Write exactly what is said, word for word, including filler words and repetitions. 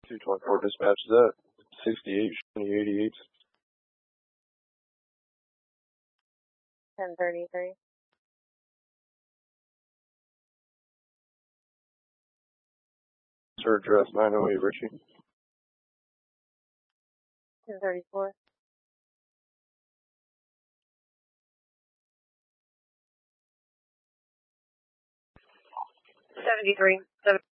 two twenty-four dispatch, is that sixty-eight, eighty-eight? ten thirty-three. Sir, address nine oh eight Ritchie. ten thirty-four. seventy-three.